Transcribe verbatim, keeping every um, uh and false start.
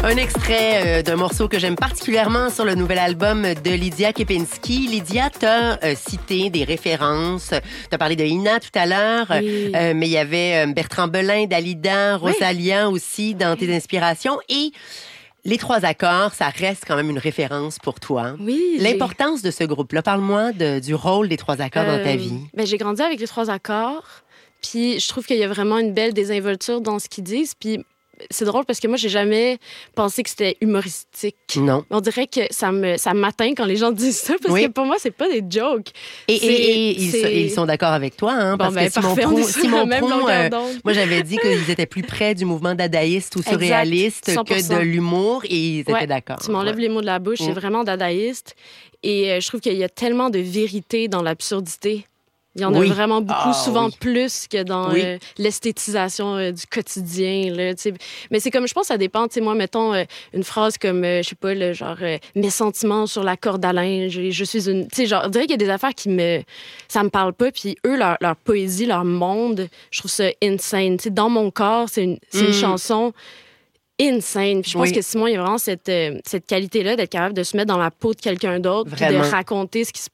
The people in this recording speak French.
Un extrait euh, d'un morceau que j'aime particulièrement sur le nouvel album de Lydia Kepinski. Lydia, t'as euh, cité des références. T'as parlé de Ina tout à l'heure, Oui. euh, mais il y avait euh, Bertrand Belin, Dalida, Rosalia oui. aussi dans tes inspirations. Et les trois accords, ça reste quand même une référence pour toi. Oui. L'importance j'ai... de ce groupe-là, parle-moi de, du rôle des trois accords euh, dans ta vie. Ben, j'ai grandi avec les trois accords, puis je trouve qu'il y a vraiment une belle désinvolture dans ce qu'ils disent, puis c'est drôle parce que moi, j'ai jamais pensé que c'était humoristique. Non. On dirait que ça me ça m'atteint quand les gens disent ça parce oui. que pour moi, c'est pas des jokes. Et, et, et ils, sont, ils sont d'accord avec toi, hein? Bon, parce ben, que Simon parfait, Prou, Simon Prou euh, moi, j'avais dit qu'ils étaient plus près du mouvement dadaïste ou surréaliste exact, que de l'humour et ils étaient ouais, d'accord. Tu m'enlèves ouais. les mots de la bouche, mmh. c'est vraiment dadaïste. Et euh, je trouve qu'il y a tellement de vérité dans l'absurdité. Il y en oui. a vraiment beaucoup, ah, souvent oui. plus que dans oui. euh, l'esthétisation euh, du quotidien. Là, mais c'est comme, je pense que ça dépend. Moi, mettons euh, une phrase comme, euh, je sais pas, le genre, euh, mes sentiments sur la corde à linge, je, je suis une... Tu sais, genre, on dirait qu'il y a des affaires qui me... Ça me parle pas, puis eux, leur, leur poésie, leur monde, je trouve ça insane. T'sais, dans mon corps, c'est une, c'est mm. une chanson... insane. Puis je pense oui. que Simon, il y a vraiment cette, euh, cette qualité-là d'être capable de se mettre dans la peau de quelqu'un d'autre puis de raconter ce qui se